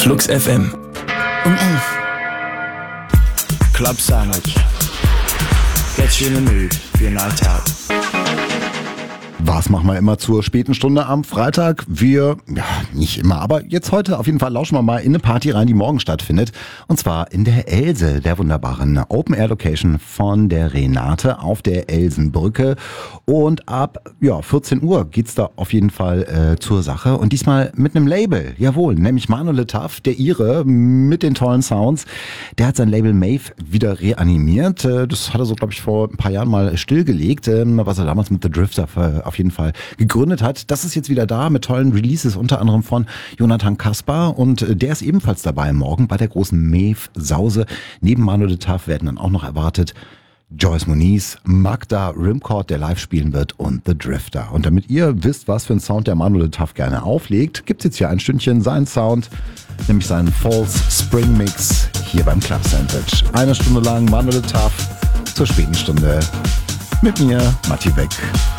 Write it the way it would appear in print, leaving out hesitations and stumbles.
Flux FM. Um 11. Club Sandwich. Get you in the mood for your night out. Was machen wir immer zur späten Stunde am Freitag? Wir, nicht immer, aber jetzt heute auf jeden Fall lauschen wir mal in eine Party rein, die morgen stattfindet. Und zwar in der Else, der wunderbaren Open-Air-Location von der Renate auf der Elsenbrücke. Und ab 14 Uhr geht's da auf jeden Fall zur Sache. Und diesmal mit einem Label, jawohl, nämlich Manu Le Taf, der Ire, mit den tollen Sounds. Der hat sein Label Mave wieder reanimiert. Das hat er so, glaube ich, vor ein paar Jahren mal stillgelegt, was er damals mit The Drifter auf jeden Fall gegründet hat. Das ist jetzt wieder da mit tollen Releases, unter anderem von Jonathan Kaspar, und der ist ebenfalls dabei morgen bei der großen Mave-Sause. Neben Manu Le Taf werden dann auch noch erwartet Joyce Moniz, Magda Rimcord, der live spielen wird, und The Drifter. Und damit ihr wisst, was für einen Sound der Manu Le Taf gerne auflegt, gibt's jetzt hier ein Stündchen seinen Sound, nämlich seinen False Spring Mix hier beim Club Sandwich. Eine Stunde lang Manu Le Taf zur späten Stunde mit mir, Matti Beck.